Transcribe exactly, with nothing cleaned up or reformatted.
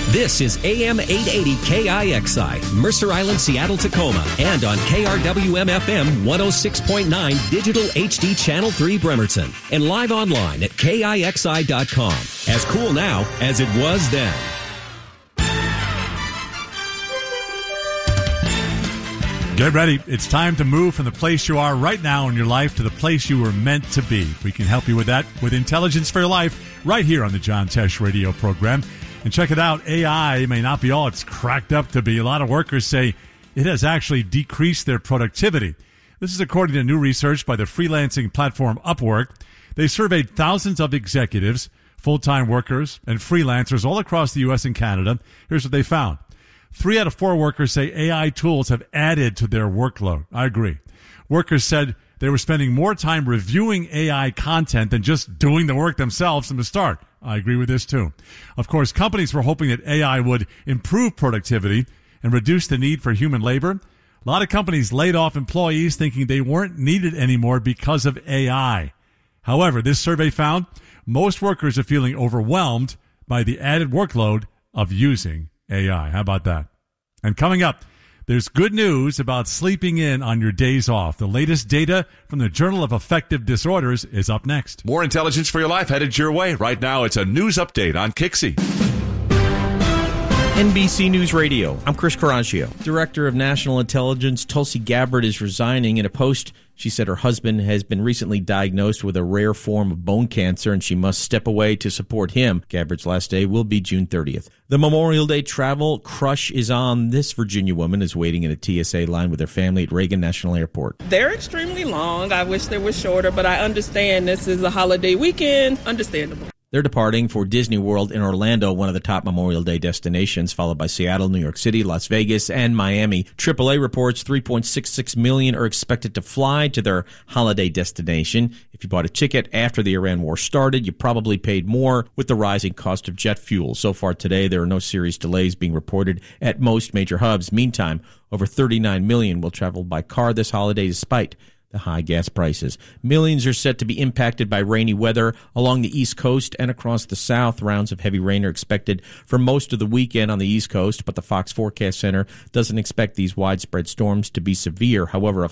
This is A M eight eighty K I X I, Mercer Island, Seattle, Tacoma, and on K R W M F M one oh six point nine Digital H D Channel three Bremerton, and live online at K I X I dot com. As cool now as it was then. Get ready. It's time to move from the place you are right now in your life to the place you were meant to be. We can help you with that with Intelligence for Your Life right here on the John Tesh radio program. And check it out, A I may not be all it's cracked up to be. A lot of workers say it has actually decreased their productivity. This is according to new research by the freelancing platform Upwork. They surveyed thousands of executives, full-time workers, and freelancers all across the U S and Canada. Here's what they found. Three out of four workers say A I tools have added to their workload. I agree. Workers said they were spending more time reviewing A I content than just doing the work themselves from the start. I agree with this too. Of course, companies were hoping that A I would improve productivity and reduce the need for human labor. A lot of companies laid off employees thinking they weren't needed anymore because of A I. However, this survey found most workers are feeling overwhelmed by the added workload of using A I. How about that? And coming up, there's good news about sleeping in on your days off. The latest data from the Journal of Affective Disorders is up next. More Intelligence for Your Life headed your way. Right now, it's a news update on Kixie. N B C News Radio. I'm Chris Caraccio. Director of National Intelligence Tulsi Gabbard is resigning. In a post, she said her husband has been recently diagnosed with a rare form of bone cancer and she must step away to support him. Gabbard's last day will be June thirtieth. The Memorial Day travel crush is on. This Virginia woman is waiting in a T S A line with her family at Reagan National Airport. They're extremely long. I wish they were shorter, but I understand this is a holiday weekend. Understandable. They're departing for Disney World in Orlando, one of the top Memorial Day destinations, followed by Seattle, New York City, Las Vegas, and Miami. triple A reports three point six six million are expected to fly to their holiday destination. If you bought a ticket after the Iran war started, you probably paid more with the rising cost of jet fuel. So far today, there are no serious delays being reported at most major hubs. Meantime, over thirty-nine million will travel by car this holiday despite the high gas prices. Millions are set to be impacted by rainy weather along the East Coast and across the South. Rounds of heavy rain are expected for most of the weekend on the East Coast, but the Fox Forecast Center doesn't expect these widespread storms to be severe. However, a